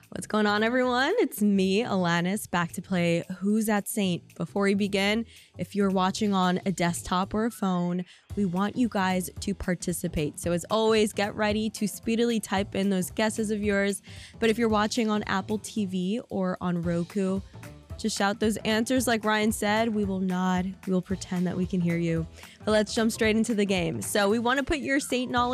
What's going on, everyone? It's me, Alanis, back to play Who's That Saint? Before we begin, if you're watching on a desktop or a phone, we want you guys to participate. So as always, get ready to speedily type in those guesses of yours. But if you're watching on Apple TV or on Roku, just shout those answers like Ryan said. We will nod. We will pretend that we can hear you. But let's jump straight into the game. So we want to put your saint knowledge